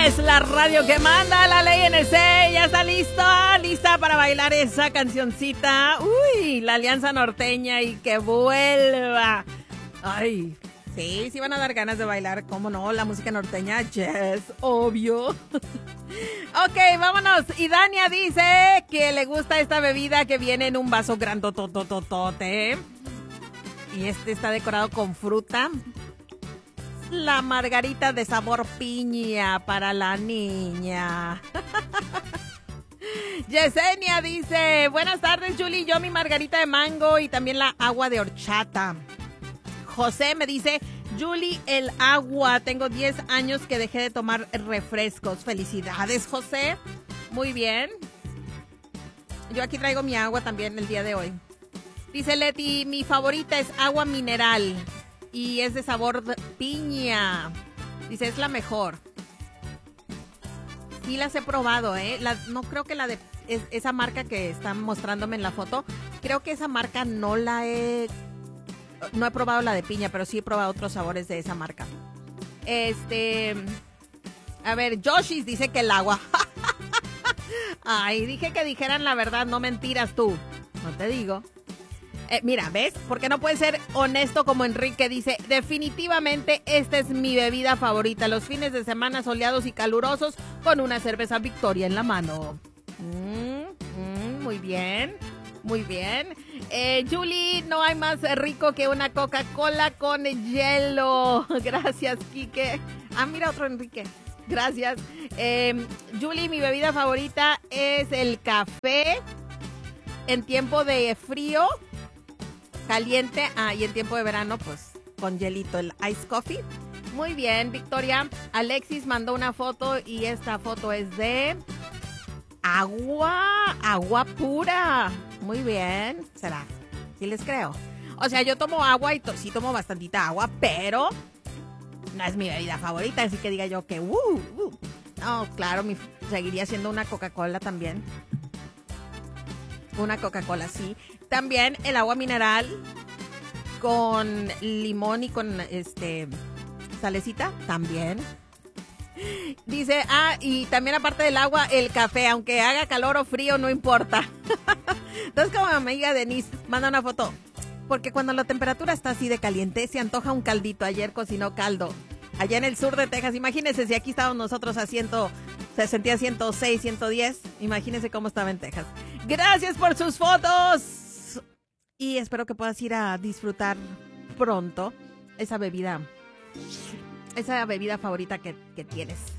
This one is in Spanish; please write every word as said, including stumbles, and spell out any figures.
Es la radio que manda la ley N C. Ya está lista, lista para bailar esa cancioncita. Uy, la Alianza Norteña y que vuelva. Ay, sí, sí van a dar ganas de bailar. ¿Cómo no? La música norteña, yes, obvio. Ok, vámonos. Y Dania dice que le gusta esta bebida que viene en un vaso grandotototote. Y este está decorado con fruta. La margarita de sabor piña para la niña. Yesenia dice, buenas tardes, Julie, yo mi margarita de mango y también la agua de horchata. José me dice, Julie, el agua, tengo diez años que dejé de tomar refrescos. Felicidades, José. Muy bien. Yo aquí traigo mi agua también el día de hoy. Dice Leti, mi favorita es agua mineral. Y es de sabor de piña. Dice, es la mejor. Sí las he probado, ¿eh? La, no creo que la de... Es, esa marca que están mostrándome en la foto, creo que esa marca no la he... No he probado la de piña, pero sí he probado otros sabores de esa marca. Este... A ver, Yoshis dice que el agua. Ay, dije que dijeran la verdad, no mentiras tú. No te digo. Eh, mira, ¿ves? Porque no puede ser honesto como Enrique dice, definitivamente esta es mi bebida favorita, los fines de semana soleados y calurosos con una cerveza Victoria en la mano. Mm, mm, muy bien, muy bien. Eh, Julie, no hay más rico que una Coca-Cola con hielo. Gracias, Quique. Ah, mira otro Enrique. Gracias. Eh, Julie, mi bebida favorita es el café en tiempo de frío. Caliente, ah, y en tiempo de verano, pues, con hielito, el ice coffee. Muy bien, Victoria. Alexis mandó una foto y esta foto es de agua, agua pura. Muy bien, será. Sí les creo. O sea, yo tomo agua y to- sí tomo bastantita agua, pero no es mi bebida favorita, así que diga yo que, uh, uh. No, claro, mi, seguiría siendo una Coca-Cola también. Una Coca-Cola, sí. También el agua mineral con limón y con este salecita, también. Dice, ah, y también aparte del agua, el café, aunque haga calor o frío, no importa. Entonces, como mi amiga Denise manda una foto, porque cuando la temperatura está así de caliente, se antoja un caldito. Ayer cocinó caldo, allá en el sur de Texas. Imagínense si aquí estábamos nosotros a ciento, se sentía ciento seis, ciento diez. Imagínense cómo estaba en Texas. Gracias por sus fotos. Y espero que puedas ir a disfrutar pronto esa bebida, esa bebida favorita que, que tienes.